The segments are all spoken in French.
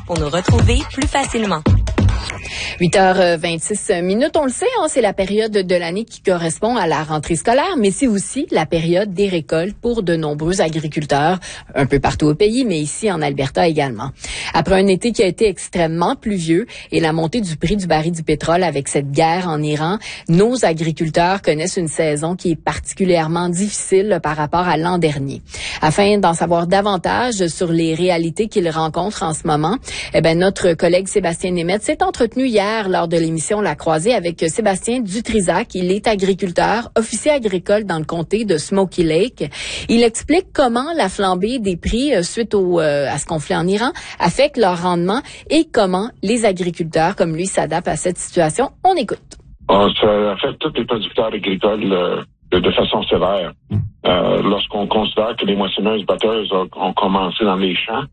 pour nous retrouver plus facilement. 8h26, on le sait, c'est la période de l'année qui correspond à la rentrée scolaire, mais c'est aussi la période des récoltes pour de nombreux agriculteurs, un peu partout au pays, mais ici en Alberta également. Après un été qui a été extrêmement pluvieux et la montée du prix du baril du pétrole avec cette guerre en Iran, nos agriculteurs connaissent une saison qui est particulièrement difficile par rapport à l'an dernier. Afin d'en savoir davantage sur les réalités qu'ils rencontrent en ce moment, notre collègue Sébastien Németh s'est entretenu hier lors de l'émission La Croisée avec Sébastien Dutrisac. Il est agriculteur, officier agricole dans le comté de Smoky Lake. Il explique comment la flambée des prix suite à ce conflit en Iran affecte leur rendement et comment les agriculteurs comme lui s'adaptent à cette situation. On écoute. Ça affecte tous les producteurs agricoles de façon sévère. Lorsqu'on considère que les moissonneuses-batteuses ont commencé dans les champs,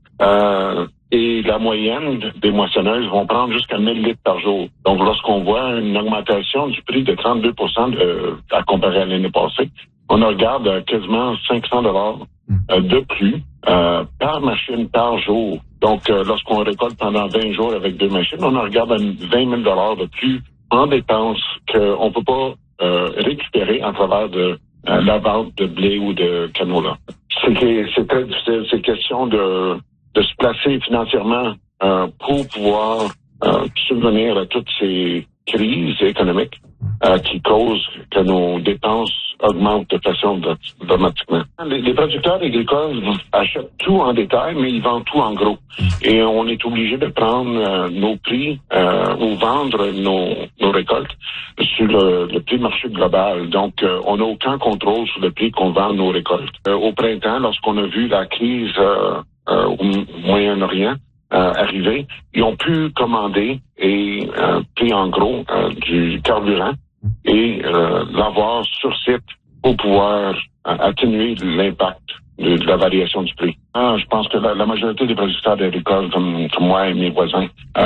et la moyenne des moissonneuses vont prendre jusqu'à 1000 litres par jour. Donc, lorsqu'on voit une augmentation du prix de 32% à comparer à l'année passée, on regarde quasiment 500 $ de plus par machine par jour. Donc, lorsqu'on récolte pendant 20 jours avec 2 machines, on regarde à 20 000 $ de plus en dépenses qu'on peut pas récupérer en travers de la vente de blé ou de canola. C'est très difficile. C'est question de se placer financièrement pour pouvoir subvenir à toutes ces crises économiques qui causent que nos dépenses augmentent de façon dramatiquement. Les producteurs agricoles achètent tout en détail, mais ils vendent tout en gros. Et on est obligé de prendre nos prix ou vendre nos récoltes sur le prix marché global. Donc, on n'a aucun contrôle sur le prix qu'on vend nos récoltes. Au printemps, lorsqu'on a vu la crise au Moyen-Orient arriver, ils ont pu commander et pris en gros du carburant et l'avoir sur site pour pouvoir atténuer l'impact de la variation du prix. Je pense que la majorité des producteurs agricoles, comme moi et mes voisins,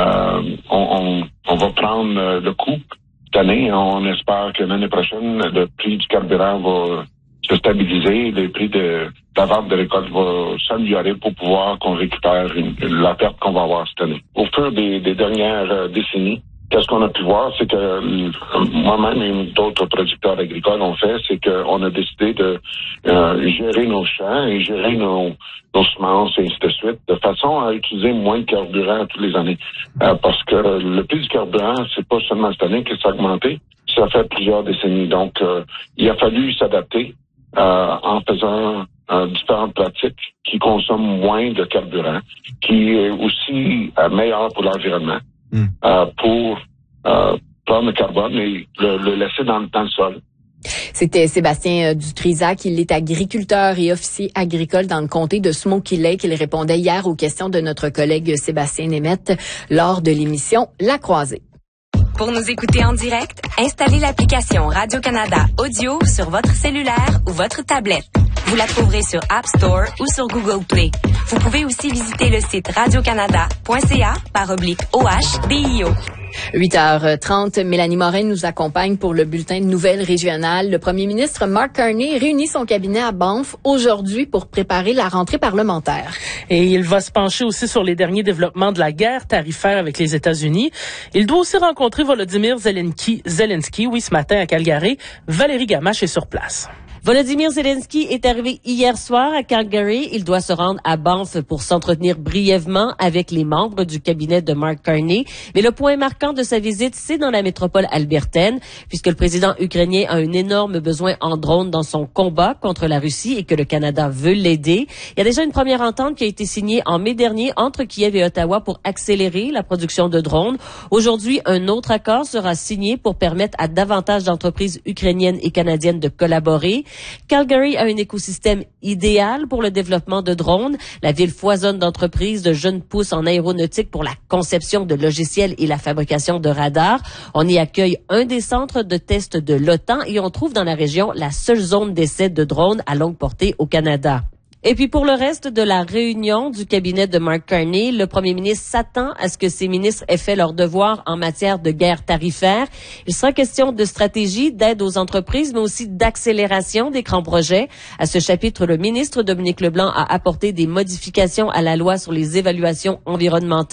on va prendre le coup cette année. On espère que l'année prochaine, le prix du carburant va se stabiliser, le prix de la vente de récolte va s'améliorer pour pouvoir qu'on récupère la perte qu'on va avoir cette année. Au fur des dernières décennies, qu'est-ce qu'on a pu voir, c'est que moi-même et d'autres producteurs agricoles ont fait, c'est qu'on a décidé de gérer nos champs et gérer nos semences et ainsi de suite, de façon à utiliser moins de carburant toutes les années. Parce que le prix du carburant, c'est pas seulement cette année que ça a augmenté, ça fait plusieurs décennies. Donc, il a fallu s'adapter en faisant différentes pratiques qui consomment moins de carburant, qui est aussi meilleur pour l'environnement, pour prendre le carbone et le laisser dans le sol. C'était Sébastien Dutrisac. Il est agriculteur et officier agricole dans le comté de Smoky Lake. Il répondait hier aux questions de notre collègue Sébastien Németh lors de l'émission La Croisée. Pour nous écouter en direct, installez l'application Radio-Canada Audio sur votre cellulaire ou votre tablette. Vous la trouverez sur App Store ou sur Google Play. Vous pouvez aussi visiter le site radiocanada.ca/OHDIO. 8h30, Mélanie Morin nous accompagne pour le bulletin de nouvelles régionales. Le premier ministre Mark Carney réunit son cabinet à Banff aujourd'hui pour préparer la rentrée parlementaire. Et il va se pencher aussi sur les derniers développements de la guerre tarifaire avec les États-Unis. Il doit aussi rencontrer Volodymyr Zelensky, ce matin à Calgary. Valérie Gamache est sur place. Volodymyr Zelensky est arrivé hier soir à Calgary. Il doit se rendre à Banff pour s'entretenir brièvement avec les membres du cabinet de Mark Carney. Mais le point marquant de sa visite, c'est dans la métropole albertaine, puisque le président ukrainien a un énorme besoin en drones dans son combat contre la Russie et que le Canada veut l'aider. Il y a déjà une première entente qui a été signée en mai dernier entre Kiev et Ottawa pour accélérer la production de drones. Aujourd'hui, un autre accord sera signé pour permettre à davantage d'entreprises ukrainiennes et canadiennes de collaborer. Calgary a un écosystème idéal pour le développement de drones. La ville foisonne d'entreprises, de jeunes pousses en aéronautique pour la conception de logiciels et la fabrication de radars. On y accueille un des centres de test de l'OTAN et on trouve dans la région la seule zone d'essai de drones à longue portée au Canada. Et puis pour le reste de la réunion du cabinet de Mark Carney, le premier ministre s'attend à ce que ses ministres aient fait leur devoir en matière de guerre tarifaire. Il sera question de stratégie, d'aide aux entreprises, mais aussi d'accélération des grands projets. À ce chapitre, le ministre Dominique Leblanc a apporté des modifications à la loi sur les évaluations environnementales.